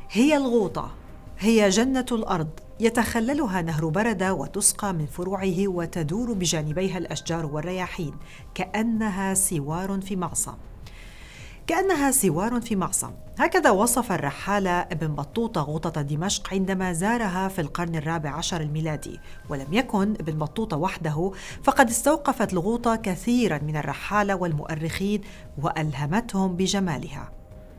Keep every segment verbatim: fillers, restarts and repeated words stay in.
هي الغوطة، هي جنة الأرض، يتخللها نهر بردة وتسقى من فروعه وتدور بجانبيها الأشجار والرياحين كأنها سوار في معصم. كأنها سوار في معصم، هكذا وصف الرحالة ابن بطوطة غوطة دمشق عندما زارها في القرن الرابع عشر الميلادي. ولم يكن ابن بطوطة وحده، فقد استوقفت الغوطة كثيرا من الرحالة والمؤرخين وألهمتهم بجمالها.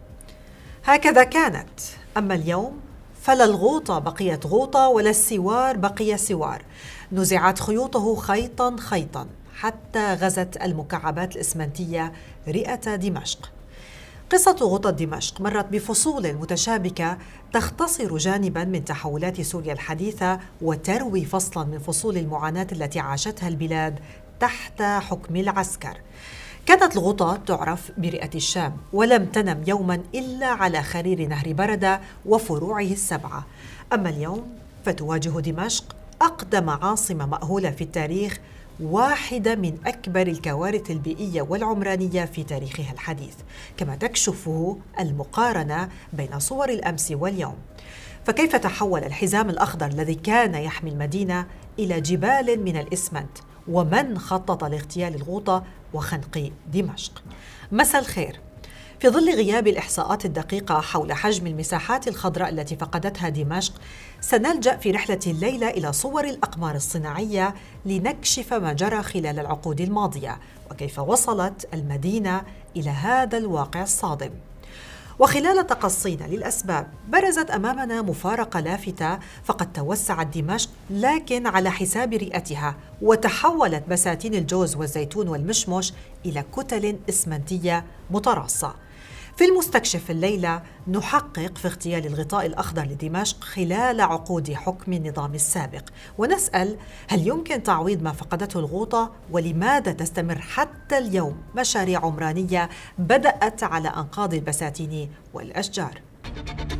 هكذا كانت، أما اليوم فلا الغوطة بقيت غوطة ولا السوار بقي سوار، نزعت خيوطه خيطا خيطا حتى غزت المكعبات الإسمنتية رئة دمشق. قصة غوطة دمشق مرت بفصول متشابكة تختصر جانباً من تحولات سوريا الحديثة وتروي فصلاً من فصول المعاناة التي عاشتها البلاد تحت حكم العسكر. كانت الغوطة تعرف برئة الشام، ولم تنم يوماً إلا على خرير نهر بردة وفروعه السبعة. أما اليوم فتواجه دمشق أقدم عاصمة مأهولة في التاريخ، واحدة من أكبر الكوارث البيئية والعمرانية في تاريخها الحديث، كما تكشفه المقارنة بين صور الأمس واليوم. فكيف تحول الحزام الأخضر الذي كان يحمي المدينة إلى جبال من الإسمنت؟ ومن خطط لاغتيال الغوطة وخنق دمشق؟ مساء الخير. في ظل غياب الإحصاءات الدقيقة حول حجم المساحات الخضراء التي فقدتها دمشق، سنلجأ في رحلة الليلة إلى صور الأقمار الصناعية لنكشف ما جرى خلال العقود الماضية وكيف وصلت المدينة إلى هذا الواقع الصادم. وخلال تقصينا للأسباب برزت أمامنا مفارقة لافتة، فقد توسعت دمشق لكن على حساب رئتها، وتحولت بساتين الجوز والزيتون والمشمش إلى كتل إسمنتية متراصة. في المستكشف الليلة نحقق في اغتيال الغطاء الأخضر لدمشق خلال عقود حكم النظام السابق، ونسأل هل يمكن تعويض ما فقدته الغوطة؟ ولماذا تستمر حتى اليوم مشاريع عمرانية بدأت على أنقاض البساتين والأشجار؟